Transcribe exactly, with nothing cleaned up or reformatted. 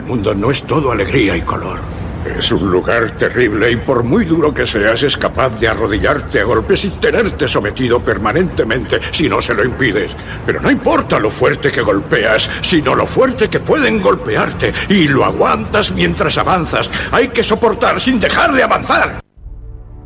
mundo no es todo alegría y color. Es un lugar terrible y por muy duro que seas, es capaz de arrodillarte a golpes y tenerte sometido permanentemente si no se lo impides. Pero no importa lo fuerte que golpeas, sino lo fuerte que pueden golpearte, y lo aguantas mientras avanzas. Hay que soportar sin dejar de avanzar.